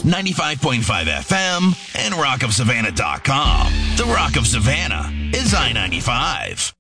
95.5 FM, and rockofsavannah.com. The Rock of Savannah is I-95.